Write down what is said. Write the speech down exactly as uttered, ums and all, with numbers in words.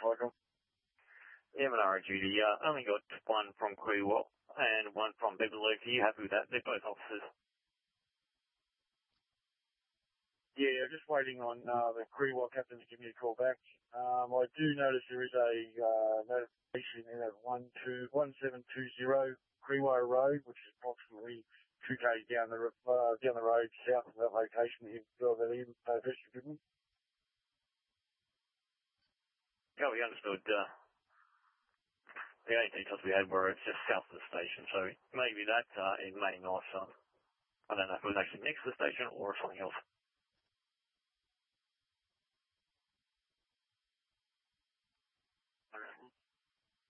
Michael. Yeah, Monaro duty. Uh, only got one from Creewell and one from Beverley. Are you happy with that? They're both officers. Yeah, just waiting on uh, the Creewell captain to give me a call back. Um, I do notice there is a uh, notification in at one two one seven two zero Creewell Road, which is approximately two k's down the uh, down the road south of that location. If you that in, uh, Vista Goodman. Yeah, we understood. Uh, the only details we had were it's just south of the station, so maybe that uh, it may not. Uh, I don't know if it was actually next to the station or something else.